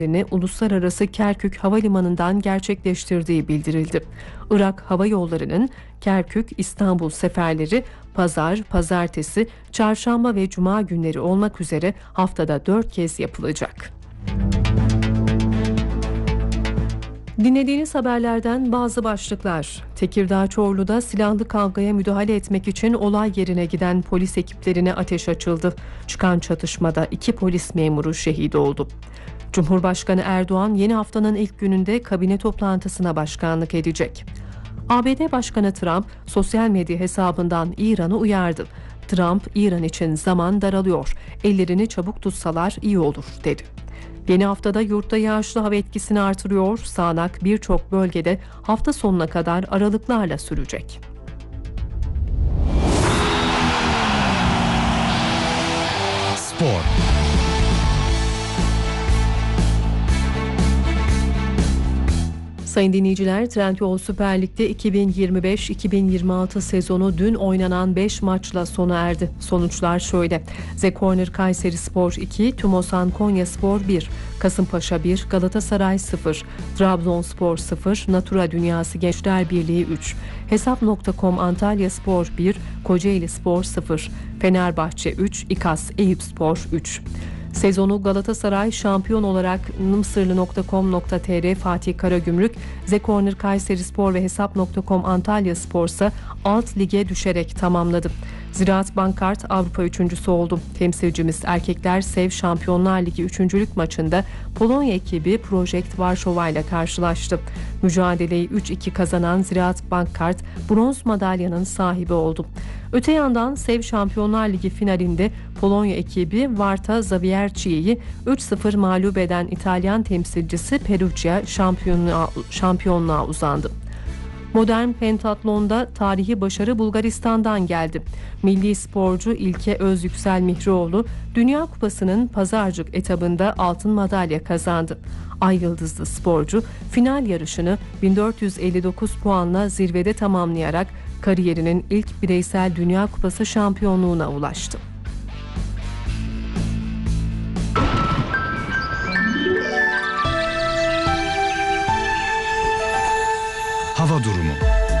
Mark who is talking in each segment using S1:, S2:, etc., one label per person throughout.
S1: uluslararası Kerkük Havalimanı'ndan gerçekleştirdiği bildirildi. Irak Hava Yolları'nın Kerkük-İstanbul seferleri pazar, pazartesi, çarşamba ve cuma günleri olmak üzere haftada 4 kez yapılacak. Dinlediğiniz haberlerden bazı başlıklar. Tekirdağ Çorlu'da silahlı kavgaya müdahale etmek için olay yerine giden polis ekiplerine ateş açıldı. Çıkan çatışmada 2 polis memuru şehit oldu. Cumhurbaşkanı Erdoğan yeni haftanın ilk gününde kabine toplantısına başkanlık edecek. ABD Başkanı Trump sosyal medya hesabından İran'ı uyardı. Trump, İran için zaman daralıyor, ellerini çabuk tutsalar iyi olur dedi. Yeni haftada yurtta yağışlı hava etkisini artırıyor, sağanak birçok bölgede hafta sonuna kadar aralıklarla sürecek.
S2: Spor.
S1: Sayın dinleyiciler, Trendyol Süper Lig'de 2025-2026 sezonu dün oynanan 5 maçla sona erdi. Sonuçlar şöyle: Zekorner Kayserispor 2, Tümosan Konyaspor 1, Kasımpaşa 1, Galatasaray 0, Trabzonspor 0, Natura Dünyası Gençler Birliği 3, Hesap.com Antalyaspor 1, Kocaelispor 0, Fenerbahçe 3, İKAS Eyüpspor 3. Sezonu Galatasaray şampiyon olarak Mısırlı.com.tr Fatih Karagümrük, Zekorner Kayserispor ve Hesap.com Antalyaspor ise alt lige düşerek tamamladı. Ziraat Bankart Avrupa üçüncüsü oldu. Temsilcimiz erkekler Sev Şampiyonlar Ligi 3. maçında Polonya ekibi Project Varşova ile karşılaştı. Mücadeleyi 3-2 kazanan Ziraat Bankart bronz madalyanın sahibi oldu. Öte yandan Sev Şampiyonlar Ligi finalinde Polonya ekibi Warta Zawiercie'yi 3-0 mağlup eden İtalyan temsilcisi Perugia şampiyonluğa uzandı. Modern pentatlonda tarihi başarı Bulgaristan'dan geldi. Milli sporcu İlke Özyüksel Mihrioğlu, Dünya Kupası'nın pazarcık etabında altın madalya kazandı. Ay yıldızlı sporcu final yarışını 1459 puanla zirvede tamamlayarak kariyerinin ilk bireysel Dünya Kupası şampiyonluğuna ulaştı.
S2: Hava durumu.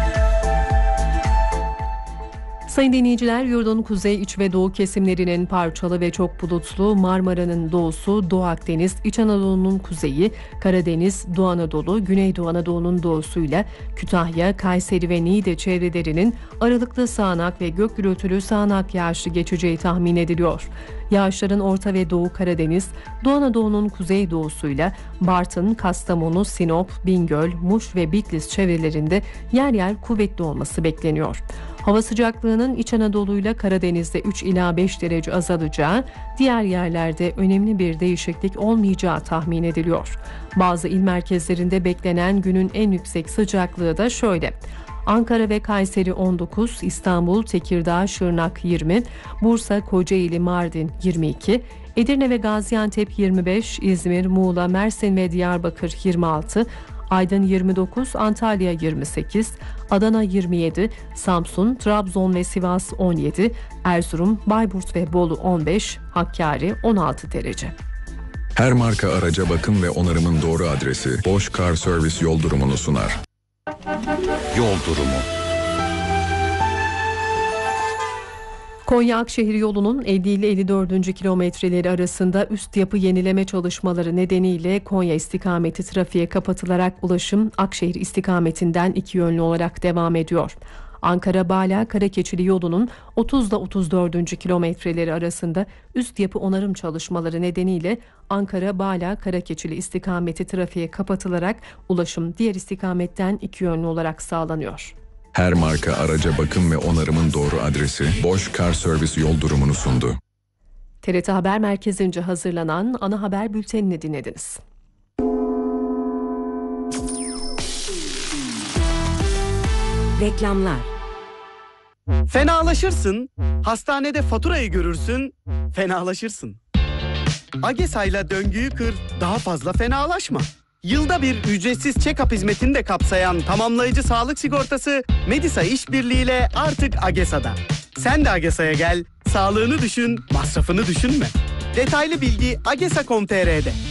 S1: Sayın dinleyiciler, yurdun kuzey, iç ve doğu kesimlerinin parçalı ve çok bulutlu, Marmara'nın doğusu, Doğu Akdeniz, İç Anadolu'nun kuzeyi, Karadeniz, Doğu Anadolu, Güneydoğu Anadolu'nun doğusuyla Kütahya, Kayseri ve Niğde çevrelerinin aralıklı sağanak ve gök gürültülü sağanak yağışlı geçeceği tahmin ediliyor. Yağışların Orta ve Doğu Karadeniz, Doğu Anadolu'nun kuzeydoğusuyla Bartın, Kastamonu, Sinop, Bingöl, Muş ve Bitlis çevrelerinde yer yer kuvvetli olması bekleniyor. Hava sıcaklığının İç Anadolu'yla Karadeniz'de 3 ila 5 derece azalacağı, diğer yerlerde önemli bir değişiklik olmayacağı tahmin ediliyor. Bazı il merkezlerinde beklenen günün en yüksek sıcaklığı da şöyle: Ankara ve Kayseri 19, İstanbul, Tekirdağ, Şırnak 20, Bursa, Kocaeli, Mardin 22, Edirne ve Gaziantep 25, İzmir, Muğla, Mersin ve Diyarbakır 26, Aydın 29, Antalya 28, Adana 27, Samsun, Trabzon ve Sivas 17, Erzurum, Bayburt ve Bolu 15, Hakkari 16 derece.
S3: Her marka araca bakım ve onarımın doğru adresi Bosch Car Service yol durumunu sunar.
S2: Yol durumu.
S1: Konya-Akşehir yolunun 50 ile 54. kilometreleri arasında üst yapı yenileme çalışmaları nedeniyle Konya istikameti trafiğe kapatılarak ulaşım Akşehir istikametinden iki yönlü olarak devam ediyor. Ankara-Bala-Karakeçili yolunun 30 ile 34. kilometreleri arasında üst yapı onarım çalışmaları nedeniyle Ankara-Bala-Karakeçili istikameti trafiğe kapatılarak ulaşım diğer istikametten iki yönlü olarak sağlanıyor.
S3: Her marka araca bakım ve onarımın doğru adresi Bosch Car Service yol durumunu sundu.
S1: TRT Haber Merkezi'nce hazırlanan ana haber bültenini dinlediniz.
S4: Reklamlar.
S5: Fenalaşırsın, hastanede faturayı görürsün, fenalaşırsın. AGESA'yla döngüyü kır, daha fazla fenalaşma. Yılda bir ücretsiz check-up hizmetini de kapsayan tamamlayıcı sağlık sigortası Medisa işbirliğiyle artık AGESA'da. Sen de AGESA'ya gel, sağlığını düşün, masrafını düşünme. Detaylı bilgi agesa.com.tr'de.